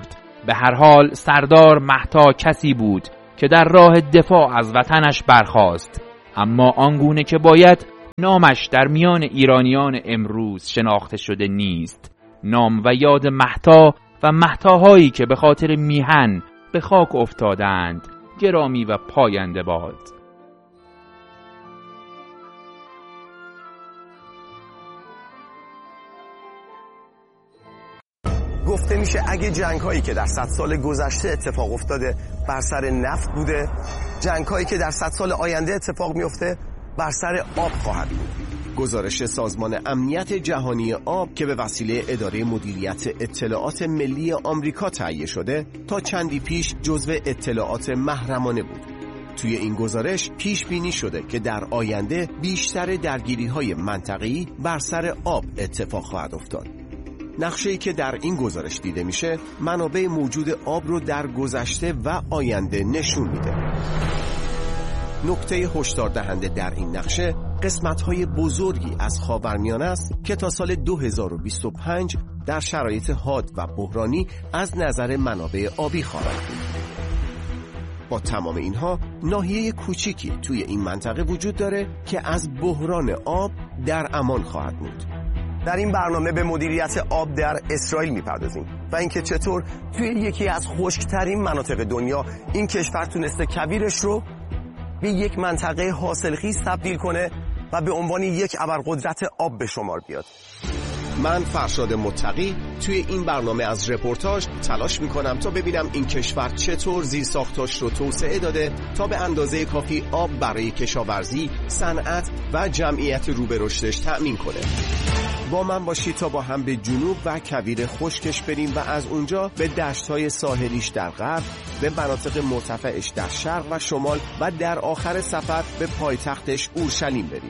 به هر حال سردار مهتا کسی بود که در راه دفاع از وطنش برخاست، اما آنگونه که باید نامش در میان ایرانیان امروز شناخته شده نیست. نام و یاد مهتا و مهتاهایی که به خاطر میهن به خاک افتادند گرامی و پاینده باد. گفته میشه اگه جنگ هایی که در صد سال گذشته اتفاق افتاده بر سر نفت بوده، جنگ هایی که در صد سال آینده اتفاق میفته بر سر آب خواهد بود. گزارش سازمان امنیت جهانی آب که به وسیله اداره مدیریت اطلاعات ملی آمریکا تهیه شده تا چندی پیش جزو اطلاعات محرمانه بود. توی این گزارش پیش بینی شده که در آینده بیشتر درگیری‌های منطقه‌ای بر سر آب اتفاق خواهد افتاد. نقشه‌ای که در این گزارش دیده میشه منابع موجود آب رو در گذشته و آینده نشون میده. نکته هشدار دهنده در این نقشه قسمت‌های بزرگی از خاورمیانه است که تا سال دو هزار و بیست و پنج در شرایط حاد و بحرانی از نظر منابع آبی خواهد بود. با تمام اینها ناحیه کوچیکی توی این منطقه وجود داره که از بحران آب در امان خواهد بود. در این برنامه به مدیریت آب در اسرائیل میپردازیم و اینکه چطور توی یکی از خشکترین مناطق دنیا این کشور تونسته کویرش رو به یک منطقه حاصلخیز تبدیل کنه و به عنوان یک ابرقدرت آب به شمار بیاد. من فرشاد متقی توی این برنامه از رپورتاج تلاش میکنم تا ببینم این کشور چطور زیرساختاش رو توسعه داده تا به اندازه کافی آب برای کشاورزی، صنعت و جمعیت رو به رشدش تأمین کنه. با من باشید تا با هم به جنوب و کویر خشکش بریم و از اونجا به دشت‌های ساحلیش در غرب، به مناطق مرتفعش در شرق و شمال و در آخر سفر به پایتختش اورشلیم بریم.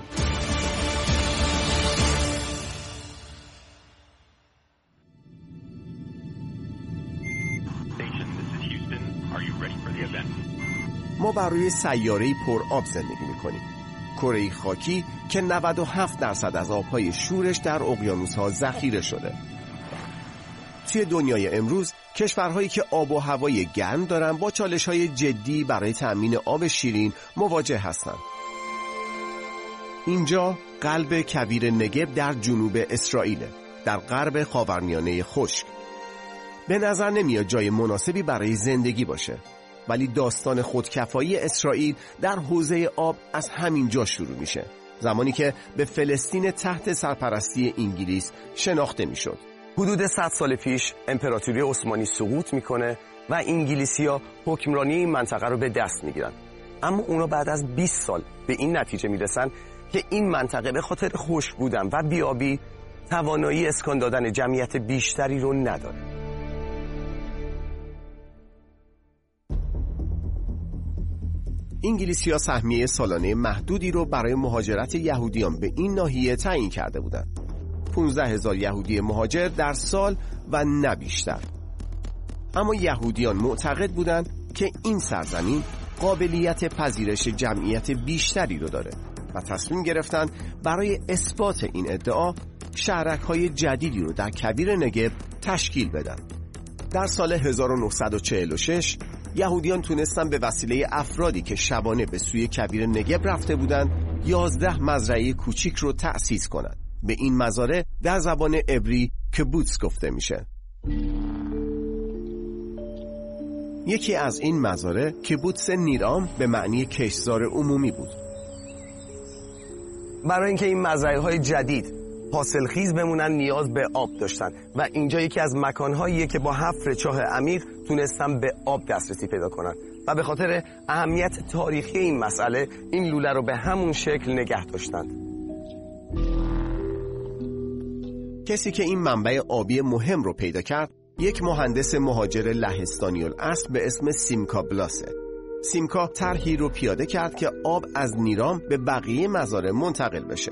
ما بر روی سیاره‌ای پر آب زندگی می‌کنیم. کره‌ای خاکی که نود و هفت درصد از آب‌های شورش در اقیانوس‌ها ذخیره شده. توی دنیای امروز کشورهایی که آب و هوای گرم دارن با چالش‌های جدی برای تأمین آب شیرین مواجه هستند. اینجا قلب کویر نگب در جنوب اسرائیل، در غرب خاورمیانه خشک. به نظر نمیاد جای مناسبی برای زندگی باشه، ولی داستان خودکفایی اسرائیل در حوزه آب از همین جا شروع میشه، زمانی که به فلسطین تحت سرپرستی انگلیس شناخته میشد. حدود صد سال پیش امپراتوری عثمانی سقوط میکنه و انگلیسی‌ها حکمرانی این منطقه رو به دست میگیرن. اما اونا بعد از بیست سال به این نتیجه میرسن که این منطقه به خاطر خشک بودن و بیابی توانایی اسکان دادن جمعیت بیشتری رو نداره. انگلیسی‌ها سهمیه سالانه محدودی رو برای مهاجرت یهودیان به این ناحیه تعیین کرده بودند. پانزده هزار یهودی مهاجر در سال و نه بیشتر. اما یهودیان معتقد بودند که این سرزمین قابلیت پذیرش جمعیت بیشتری رو داره و تصمیم گرفتن برای اثبات این ادعا شهرک‌های جدیدی رو در کویر نگب تشکیل بدن. در سال هزار و نهصد و چهل و شش یهودیان تونستن به وسیله افرادی که شبانه به سوی کویر نگب رفته بودند یازده مزرعه کوچیک رو تأسیس کنند. به این مزارع در زبان عبری کبوتس گفته میشه. یکی از این مزارع کبوتس نیرام به معنی کشتزار عمومی بود. برای اینکه این مزرعه‌های جدید حاصلخیز بمونن نیاز به آب داشتن و اینجا یکی از مکانهاییه که با حفر چاه عمیق تونستن به آب دسترسی پیدا کنن و به خاطر اهمیت تاریخی این مسئله این لوله رو به همون شکل نگه داشتن. کسی که این منبع آبی مهم رو پیدا کرد یک مهندس مهاجر لهستانی الاصل به اسم سیمکا بلاسه. سیمکا طرحی رو پیاده کرد که آب از نیرام به بقیه مزارع منتقل بشه.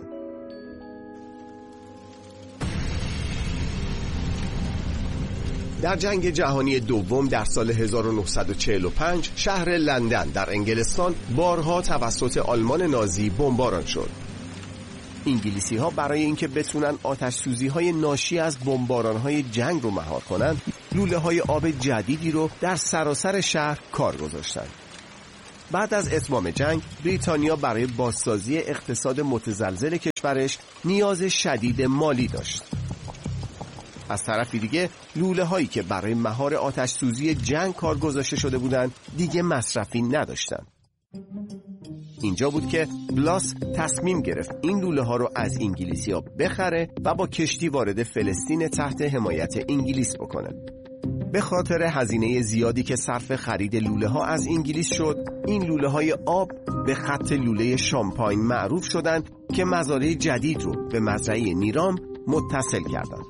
در جنگ جهانی دوم در سال هزار و نهصد و چهل و پنج شهر لندن در انگلستان بارها توسط آلمان نازی بمباران شد. انگلیسی‌ها برای اینکه بتونن آتش‌سوزی‌های ناشی از بمباران‌های جنگ رو مهار کنن، لوله‌های آب جدیدی رو در سراسر شهر کار گذاشتن. بعد از اتمام جنگ، بریتانیا برای بازسازی اقتصاد متزلزل کشورش نیاز شدید مالی داشت. از طرفی دیگه لوله‌هایی که برای مهار آتش‌سوزی جنگ کار گذاشته شده بودند دیگه مصرفی نداشتن. اینجا بود که بلاس تصمیم گرفت این لوله‌ها رو از انگلیسی‌ها بخره و با کشتی وارد فلسطین تحت حمایت انگلیس بکنه. به خاطر هزینه زیادی که صرف خرید لوله‌ها از انگلیس شد، این لوله‌های آب به خط لوله شامپاین معروف شدند که مزارع جدید رو به مزرعه نیرام متصل کردند.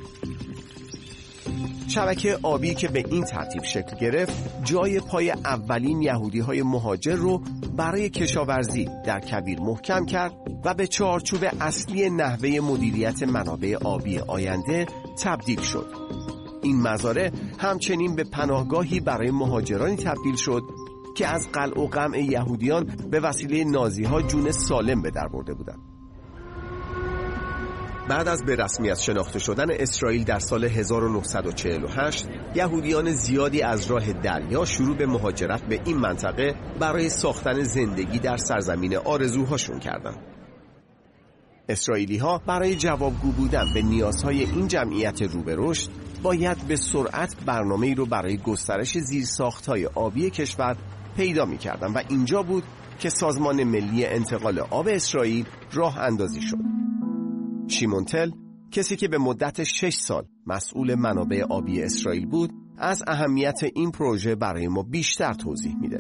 شبکه آبی که به این ترتیب شکل گرفت، جای پای اولین یهودی‌های مهاجر رو برای کشاورزی در کویر محکم کرد و به چارچوب اصلی نحوه مدیریت منابع آبی آینده تبدیل شد. این مزارع همچنین به پناهگاهی برای مهاجرانی تبدیل شد که از قلع و قمع یهودیان به وسیله نازی‌ها جون سالم به در برده بودند. بعد از به رسمیت شناخته شدن اسرائیل در سال هزار و نهصد و چهل و هشت، یهودیان زیادی از راه دریا شروع به مهاجرت به این منطقه برای ساختن زندگی در سرزمین آرزوهاشون کردند. اسرائیلی‌ها برای جوابگو بودن به نیازهای این جمعیت رو به رشد، باید به سرعت برنامه‌ای رو برای گسترش زیرساخت‌های آبی کشور پیدا می‌کردند و اینجا بود که سازمان ملی انتقال آب اسرائیل راه اندازی شد. شیمون تل، کسی که به مدت شش سال مسئول منابع آبی اسرائیل بود، از اهمیت این پروژه برای ما بیشتر توضیح میده.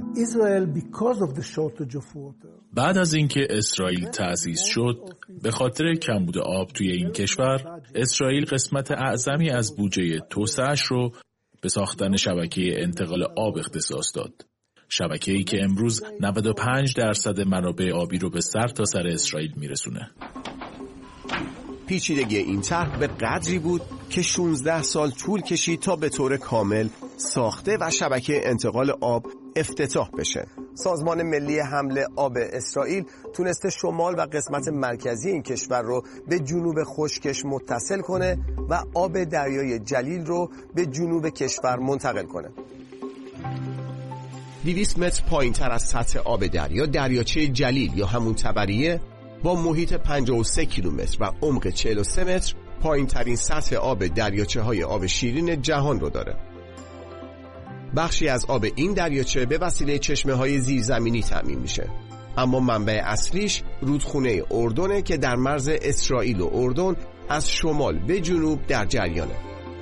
بعد از اینکه اسرائیل تأسیس شد، به خاطر کمبود آب توی این کشور، اسرائیل قسمت اعظمی از بودجه توسعه‌اش رو به ساختن شبکه انتقال آب اختصاص داد. شبکه‌ای که امروز نود و پنج درصد منابع آبی رو به سر تا سر اسرائیل میرسونه. پیچیدگی این طرح به قدری بود که شانزده سال طول کشید تا به طور کامل ساخته و شبکه انتقال آب افتتاح بشه. سازمان ملی حمل آب اسرائیل تونسته شمال و قسمت مرکزی این کشور رو به جنوب خشکش متصل کنه و آب دریای جلیل رو به جنوب کشور منتقل کنه. دویست متر پایین تر از سطح آب دریا، دریاچه جلیل یا همون تبریه با محیط پنجاه و سه کیلومتر و عمق چهل و سه متر پایین ترین سطح آب دریاچه های آب شیرین جهان رو داره. بخشی از آب این دریاچه به وسیله چشمه های زیرزمینی تامین میشه، اما منبع اصلیش رودخونه اردنه که در مرز اسرائیل و اردن از شمال به جنوب در جریانه.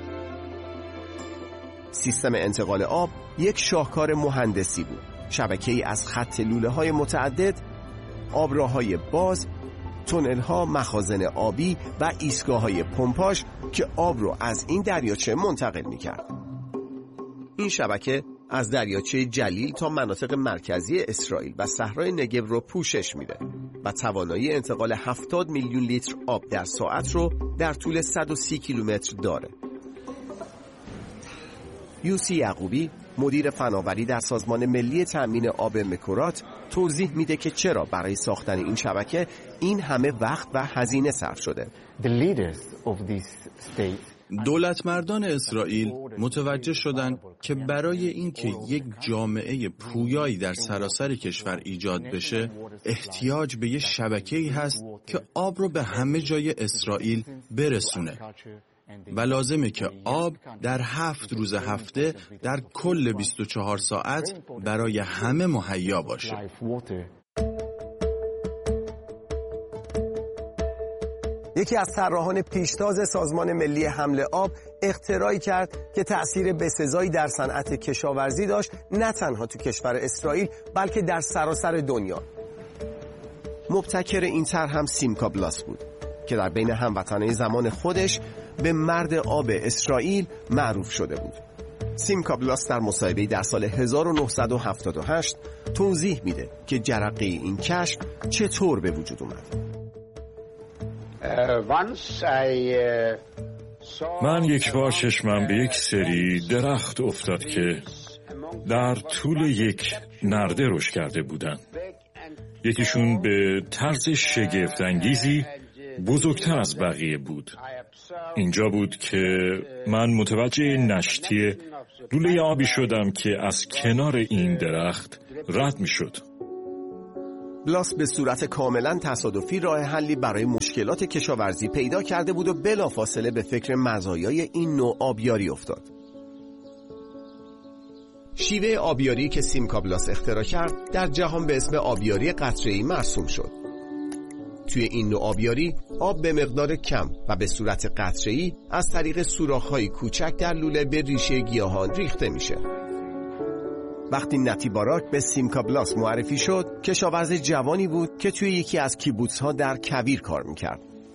سیستم انتقال آب یک شاهکار مهندسی بود، شبکه‌ای از خط لوله‌های متعدد، آبراه‌های باز، تونل‌ها، مخازن آبی و ایستگاه‌های پمپاژ که آب رو از این دریاچه منتقل می‌کرد. این شبکه از دریاچه جلیل تا مناطق مرکزی اسرائیل و صحرای نگب رو پوشش میده و توانایی انتقال هفتاد میلیون لیتر آب در ساعت رو در طول صد و سی کیلومتر داره. یوسی یعقوبی، مدیر فناوری در سازمان ملی تأمین آب مکورات، توضیح میده که چرا برای ساختن این شبکه این همه وقت و هزینه صرف شده. دولتمردان اسرائیل متوجه شدند که برای اینکه یک جامعه پویایی در سراسر کشور ایجاد بشه، احتیاج به یک شبکه‌ای هست که آب رو به همه جای اسرائیل برسونه و لازمه که آب در هفت روز هفته در کل بیست و چهار ساعت برای همه مهیا باشه. یکی از طراحان پیشتاز سازمان ملی حمل آب اختراعی کرد که تأثیر بسزایی در صنعت کشاورزی داشت، نه تنها تو کشور اسرائیل بلکه در سراسر دنیا. مبتکر این طرح هم سیمکا بلاس بود که در بین هموطنان زمان خودش به مرد آب اسرائیل معروف شده بود. سیمکا بلاس در مصاحبه‌ای در سال هزار و نهصد و هفتاد و هشت توضیح میده که جرقه این کشف چطور به وجود اومد. من یک بار چشمم به یک سری درخت افتاد که در طول یک نرده رشد کرده بودند. یکیشون به طرز شگفت انگیزی بزرگتر از بقیه بود. اینجا بود که من متوجه نشتی لوله آبی شدم که از کنار این درخت رد می شد. بلاس به صورت کاملا تصادفی راه حلی برای مشکلات کشاورزی پیدا کرده بود و بلافاصله به فکر مزایای این نوع آبیاری افتاد. شیوه آبیاری که سیمکا بلاس اختراع کرد در جهان به اسم آبیاری قطره‌ای مرسوم شد. توی این نوع آبیاری آب به مقدار کم و به صورت قطره‌ای از طریق سوراخ‌های کوچک در لوله به ریشه گیاهان ریخته میشه. وقتی نتی باراک به سیمکا بلاس معرفی شد، کشاورز جوانی بود که توی یکی از کیبوتس‌ها در کویر کار میکرد.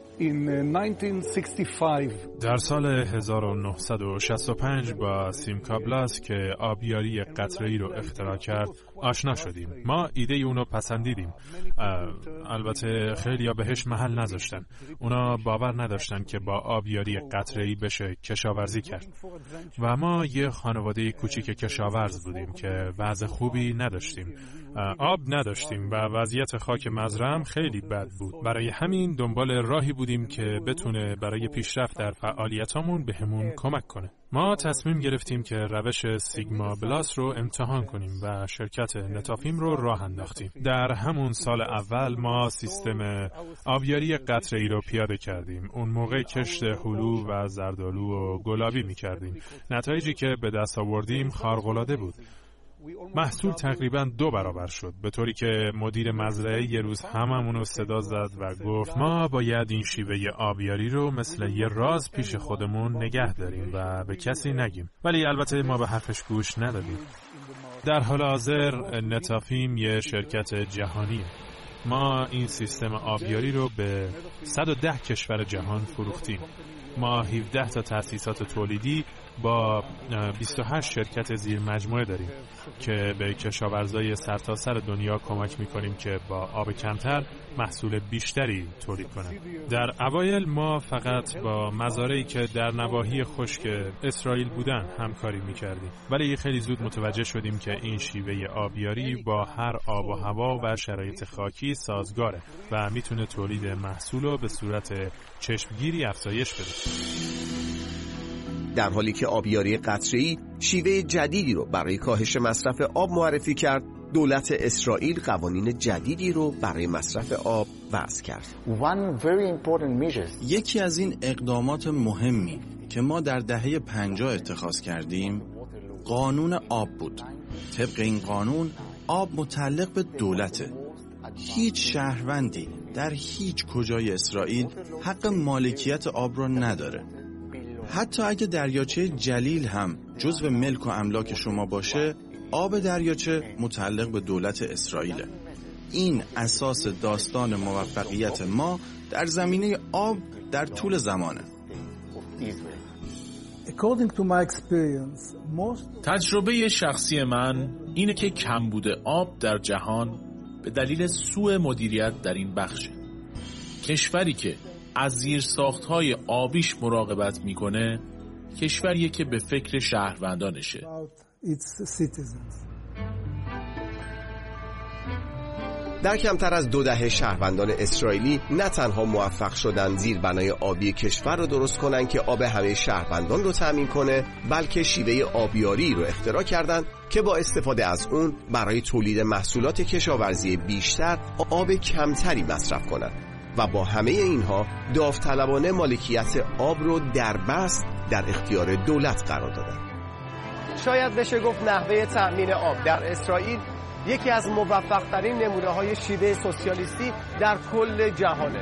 در سال هزار و نهصد و شصت و پنج با سیمکا بلاس که آبیاری قطره‌ای رو اختراع کرد آشنا شدیم. ما ایده اونو پسندیدیم. البته خیلی‌ها بهش محل نذاشتن. اونا باور نداشتن که با آبیاری قطره‌ای بشه کشاورزی کرد. و ما یه خانواده کوچیک کشاورز بودیم که وضع خوبی نداشتیم. آب نداشتیم و وضعیت خاک مزرعه خیلی بد بود. برای همین دنبال راهی بودیم که بتونه برای پیشرفت در فعالیتامون بهمون کمک کنه. ما تصمیم گرفتیم که روش سیگما بلاس رو امتحان کنیم و شرکت نتافیم رو راه انداختیم. در همون سال اول ما سیستم آبیاری قطره‌ای رو پیاده کردیم. اون موقع کشت هلو و زردآلو و گلابی می‌کردیم. نتایجی که به دست آوردیم خارق‌العاده بود. محصول تقریباً دو برابر شد، به طوری که مدیر مزرعه یه روز هممون رو صدا زد و گفت ما باید این شیوه آبیاری رو مثل یه راز پیش خودمون نگه داریم و به کسی نگیم. ولی البته ما به حرفش گوش ندادیم. در حال حاضر نتافیم یه شرکت جهانیه. ما این سیستم آبیاری رو به صد و ده کشور جهان فروختیم. ما هفده تا تأسیسات تولیدی با بیست و هشت شرکت زیر مجموعه داریم که به کشاورزای سرتاسر دنیا کمک میکنیم که با آب کمتر محصول بیشتری تولید کنند. در اوایل ما فقط با مزارعی که در نواحی خشک اسرائیل بودن همکاری میکردیم، ولی خیلی زود متوجه شدیم که این شیوه آبیاری با هر آب و هوا و شرایط خاکی سازگاره و میتونه تولید محصول رو به صورت چشمگیری افزایش بده. در حالی که آبیاری قطره‌ای شیوه جدیدی رو برای کاهش مصرف آب معرفی کرد، دولت اسرائیل قوانین جدیدی رو برای مصرف آب وضع کرد. یکی از این اقدامات مهمی که ما در دهه پنجاه اتخاذ کردیم قانون آب بود. طبق این قانون آب متعلق به دولته. هیچ شهروندی در هیچ کجای اسرائیل حق مالکیت آب را نداره. حتی اگه دریاچه جلیل هم جزو ملک و املاک شما باشه، آب دریاچه متعلق به دولت اسرائیله. این اساس داستان موفقیت ما در زمینه آب در طول زمانه. تجربه شخصی من اینه که کمبود آب در جهان به دلیل سوء مدیریت در این بخشه. کشوری که از زیرساخت‌های آبیش مراقبت میکنه کشوریه که به فکر شهروندانشه. در کمتر از دو دهه شهروندان اسرائیلی نه تنها موفق شدن زیربنای آبی کشور رو درست کنن که آب همه شهروندان رو تامین کنه، بلکه شیوه آبیاری رو اختراع کردن که با استفاده از اون برای تولید محصولات کشاورزی بیشتر آب کمتری مصرف کنن و با همه اینها داوطلبانه مالکیت آب رو در بست در اختیار دولت قرار دادن. شاید بشه گفت نحوه تأمین آب در اسرائیل یکی از موفق‌ترین نمونه‌های شیوه سوسیالیستی در کل جهانه.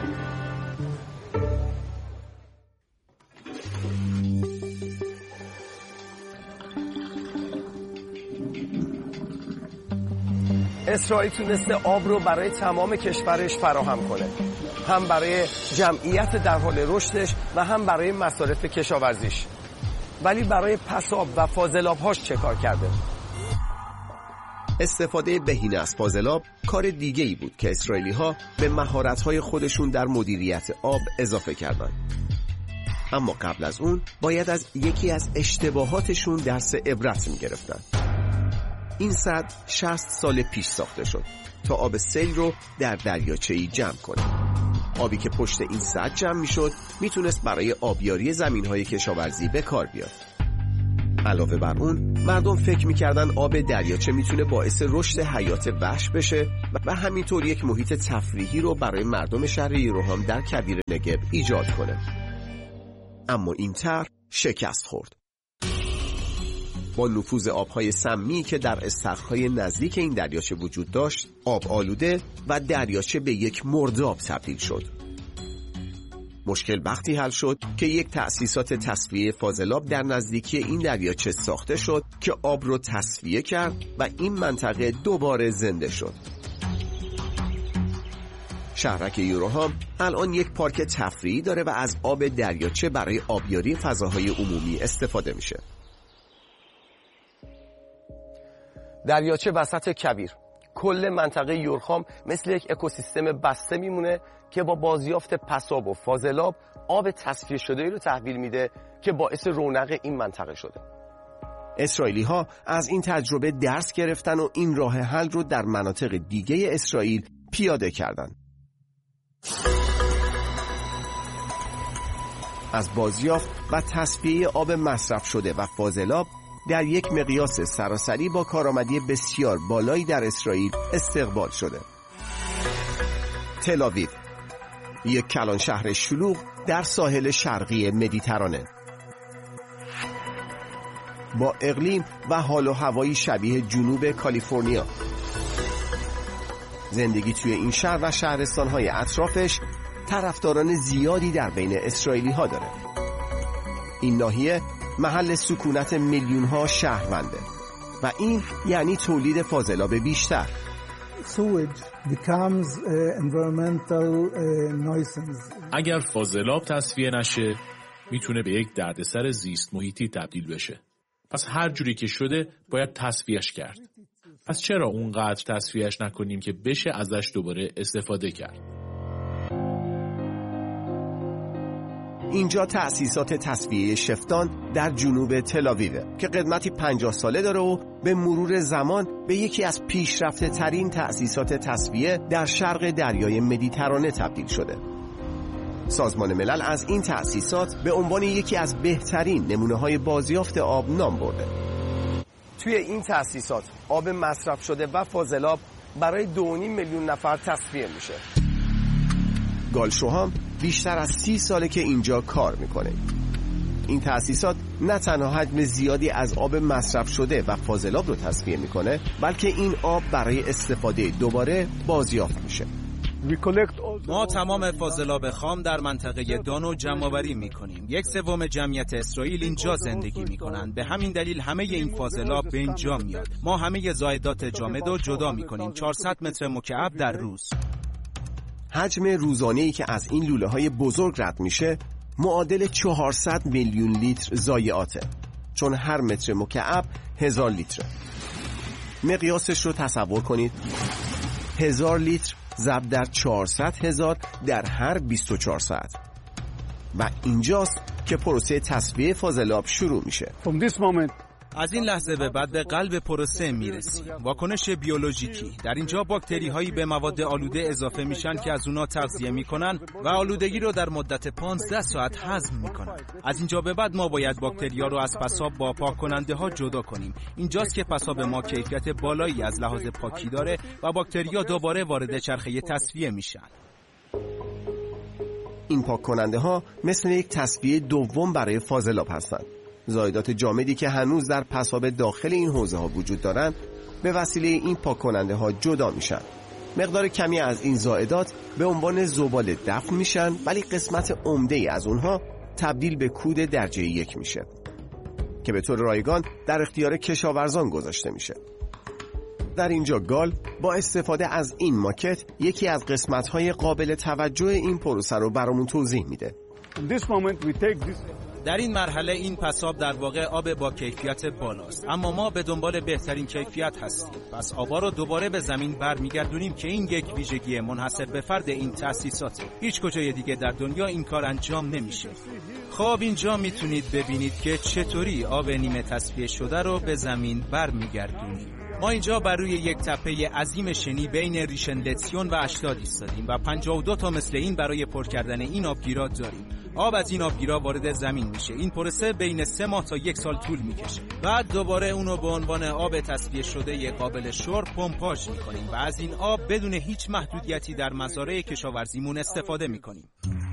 اسرائیل تونسته آب رو برای تمام کشورش فراهم کنه، هم برای جمعیت در حال رشدش و هم برای مصارف کشاورزیش. ولی برای پساب و فاضلاب‌هاش چه کار کرده؟ استفاده بهینه از فاضلاب کار دیگه‌ای بود که اسرائیلی‌ها به مهارت‌های خودشون در مدیریت آب اضافه کردند. اما قبل از اون باید از یکی از اشتباهاتشون درس عبرت می‌گرفتن. این سد شصت سال پیش ساخته شد تا آب سیل رو در دریاچه‌ای جمع کنه. آبی که پشت این سد جمع میشد میتونست برای آبیاری زمین‌های کشاورزی به کار بیاد. علاوه بر اون، مردم فکر میکردن آب دریاچه میتونه باعث رشد حیات وحش بشه و همینطور یک محیط تفریحی رو برای مردم شهر یروحام در کویر نگب ایجاد کنه. اما این طرح شکست خورد. با نفوذ آبهای سمی که در استخرهای نزدیک این دریاچه وجود داشت، آب آلوده و دریاچه به یک مرداب تبدیل شد. مشکل وقتی حل شد که یک تأسیسات تصفیه فاضلاب در نزدیکی این دریاچه ساخته شد که آب رو تصفیه کرد و این منطقه دوباره زنده شد. شهرک یروحام الان یک پارک تفریحی داره و از آب دریاچه برای آبیاری فضاهای عمومی استفاده میشه. دریاچه وسط کویر، کل منطقه یروحام مثل یک اکوسیستم بسته میمونه که با بازیافت پساب و فاضلاب آب تصفیه شده‌ای رو تحویل میده که باعث رونق این منطقه شده. اسرائیلی ها از این تجربه درس گرفتن و این راه حل رو در مناطق دیگه اسرائیل پیاده کردن. از بازیافت و تصفیه آب مصرف شده و فاضلاب در یک مقیاس سراسری با کارآمدی بسیار بالایی در اسرائیل استقبال شده. تل‌آویو، یک کلان شهر شلوغ در ساحل شرقی مدیترانه، با اقلیم و حال و هوایی شبیه جنوب کالیفرنیا. زندگی توی این شهر و شهرستان‌های اطرافش طرفداران زیادی در بین اسرائیلی ها داره. این ناحیه محل سکونت میلیون ها شهرونده و این یعنی تولید فاضلاب بیشتر. اگر فاضلاب تصفیه نشه میتونه به یک دردسر زیست محیطی تبدیل بشه. پس هر جوری که شده باید تصفیهش کرد. پس چرا اونقدر تصفیهش نکنیم که بشه ازش دوباره استفاده کرد؟ اینجا تأسیسات تصفیه شفتان در جنوب تل‌آویو که قدمتی پنجاه ساله داره و به مرور زمان به یکی از پیشرفته ترین تأسیسات تصفیه در شرق دریای مدیترانه تبدیل شده. سازمان ملل از این تأسیسات به عنوان یکی از بهترین نمونه‌های بازیافت آب نام برده. توی این تأسیسات آب مصرف شده و فاضلاب برای دو و نیم میلیون نفر تصفیه میشه. گال شوهام بیشتر از سی ساله که اینجا کار میکنه. این تأسیسات نه تنها حجم زیادی از آب مصرف شده و فاضلاب رو تصفیه میکنه، بلکه این آب برای استفاده دوباره بازیافت میشه. ما تمام فاضلاب خام در منطقه دانو جمع‌آوری میکنیم. یک سوم جمعیت اسرائیل اینجا زندگی میکنن. به همین دلیل همه این فاضلاب به اینجا میاد. ما همه زائدات جامد رو جدا میکنیم. چهارصد متر مکعب در روز. حجم روزانه‌ای که از این لوله‌های بزرگ رد میشه معادل چهارصد میلیون لیتر ضایعاته، چون هر متر مکعب هزار لیتره. مقیاسش رو تصور کنید، هزار لیتر ضرب در چهارصد هزار در هر بیست و چهار ساعت. و اینجاست که پروسه تصفیه فاضلاب شروع میشه. از این لحظه به بعد به قلب پروسه میرسیم. واکنش بیولوژیکی. در اینجا باکتری هایی به مواد آلوده اضافه میشن که از اونا تغذیه میکنن و آلودگی رو در مدت پانزده ساعت هضم میکنن. از اینجا به بعد ما باید باکتری ها رو از پساب با پاک کننده ها جدا کنیم. اینجاست که پساب ما کیفیت بالایی از لحاظ پاکی داره و باکتری ها دوباره وارد چرخه تصفیه میشن. این پاک کننده ها مثل یک تصفیه دوم برای فاضلاب هستند. زائدات جامدی که هنوز در پساب داخل این حوزه ها وجود دارند به وسیله این پاک کننده ها جدا میشن. مقدار کمی از این زائدات به عنوان زباله دفن میشن، ولی قسمت عمده ای از اونها تبدیل به کود درجه یک میشه که به طور رایگان در اختیار کشاورزان گذاشته میشه. در اینجا گال با استفاده از این ماکت یکی از قسمت‌های قابل توجه این پروسه رو برامون توضیح میده. در این مرحله این پساب در واقع آب با کیفیت بالاست، اما ما به دنبال بهترین کیفیت هستیم. پس آبا رو دوباره به زمین برمیگردونیم که این یک ویژگی منحصر به فرد این تأسیساته. هیچ کجای دیگه در دنیا این کار انجام نمیشه. خب اینجا میتونید ببینید که چطوری آب نیمه تصفیه شده رو به زمین برمیگردونیم. ما اینجا بر روی یک تپه عظیم شنی بین ریشنلتسیون و اشتاد ایستادیم و پنجاه و دو تا مثل این برای پر کردن این آبگیرا داریم. آب از این آبگیرا وارد زمین میشه. این پروسه بین سه ماه تا یک سال طول میکشه. بعد دوباره اونو به عنوان آب تصفیه شده قابل شرب پمپاژ میکنیم و از این آب بدون هیچ محدودیتی در مزارع کشاورزیمون استفاده میکنیم.